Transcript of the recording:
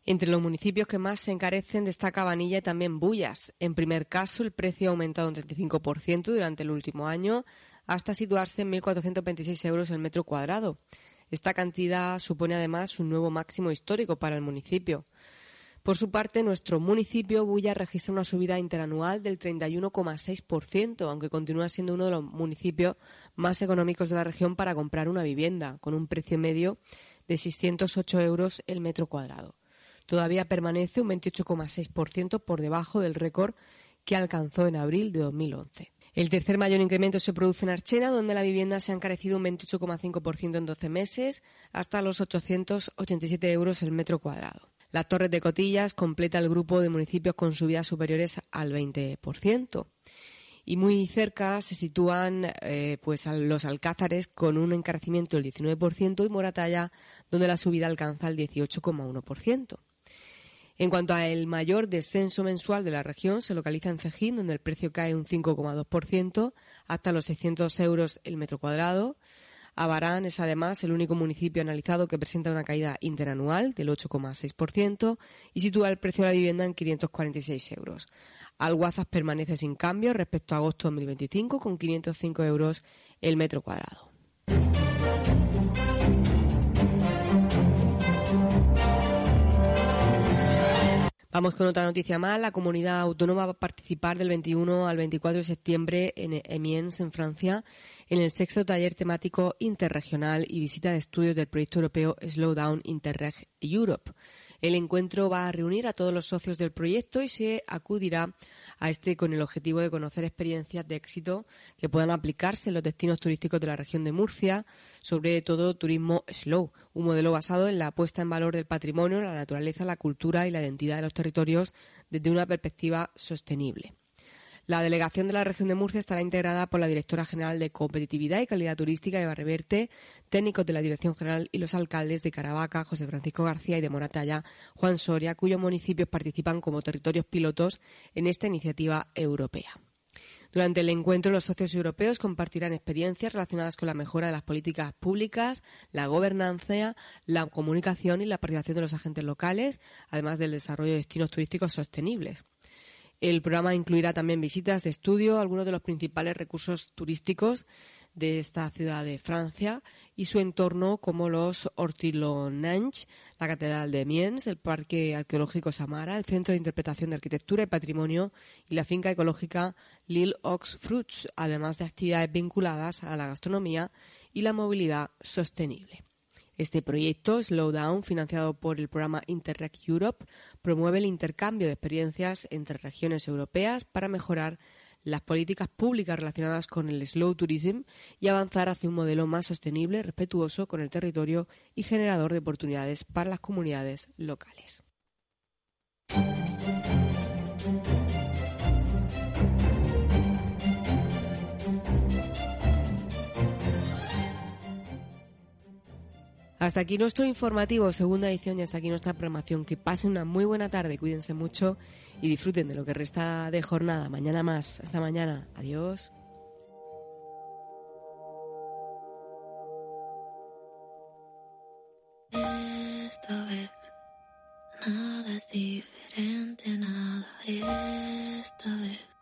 Entre los municipios que más se encarecen destaca Vanilla y también Bullas. En primer caso, el precio ha aumentado un 35% durante el último año, hasta situarse en 1.426 euros el metro cuadrado. Esta cantidad supone además un nuevo máximo histórico para el municipio. Por su parte, nuestro municipio, Bullas, registra una subida interanual del 31,6%, aunque continúa siendo uno de los municipios más económicos de la región para comprar una vivienda, con un precio medio de 608 euros el metro cuadrado. Todavía permanece un 28,6% por debajo del récord que alcanzó en abril de 2011. El tercer mayor incremento se produce en Archena, donde la vivienda se ha encarecido un 28,5% en 12 meses, hasta los 887 euros el metro cuadrado. Las Torres de Cotillas completa el grupo de municipios con subidas superiores al 20%. Y muy cerca se sitúan los Alcázares con un encarecimiento del 19% y Moratalla, donde la subida alcanza el 18,1%. En cuanto al mayor descenso mensual de la región, se localiza en Cejín, donde el precio cae un 5,2% hasta los 600 euros el metro cuadrado. Abarán es además el único municipio analizado que presenta una caída interanual del 8,6% y sitúa el precio de la vivienda en 546 euros. Alguazas permanece sin cambio respecto a agosto de 2025 con 505 euros el metro cuadrado. Vamos con otra noticia más. La comunidad autónoma va a participar del 21 al 24 de septiembre en Amiens, en Francia, en el 6º taller temático interregional y visita de estudios del proyecto europeo Slowdown Interreg Europe. El encuentro va a reunir a todos los socios del proyecto y se acudirá a este con el objetivo de conocer experiencias de éxito que puedan aplicarse en los destinos turísticos de la región de Murcia, sobre todo turismo slow, un modelo basado en la puesta en valor del patrimonio, la naturaleza, la cultura y la identidad de los territorios desde una perspectiva sostenible. La delegación de la región de Murcia estará integrada por la directora general de Competitividad y Calidad Turística, Eva Reverte, técnicos de la Dirección General y los alcaldes de Caravaca, José Francisco García, y de Moratalla, Juan Soria, cuyos municipios participan como territorios pilotos en esta iniciativa europea. Durante el encuentro, los socios europeos compartirán experiencias relacionadas con la mejora de las políticas públicas, la gobernanza, la comunicación y la participación de los agentes locales, además del desarrollo de destinos turísticos sostenibles. El programa incluirá también visitas de estudio a algunos de los principales recursos turísticos de esta ciudad de Francia y su entorno, como los Hortilonange, la Catedral de Amiens, el Parque Arqueológico Samara, el Centro de Interpretación de Arquitectura y Patrimonio y la finca ecológica L'Île aux Fruits, además de actividades vinculadas a la gastronomía y la movilidad sostenible. Este proyecto, Slowdown, financiado por el programa Interreg Europe, promueve el intercambio de experiencias entre regiones europeas para mejorar las políticas públicas relacionadas con el slow tourism y avanzar hacia un modelo más sostenible, respetuoso con el territorio y generador de oportunidades para las comunidades locales. Hasta aquí nuestro informativo, segunda edición, y hasta aquí nuestra programación. Que pasen una muy buena tarde, cuídense mucho y disfruten de lo que resta de jornada. Mañana más. Hasta mañana. Adiós. Esta vez nada es diferente, nada esta vez.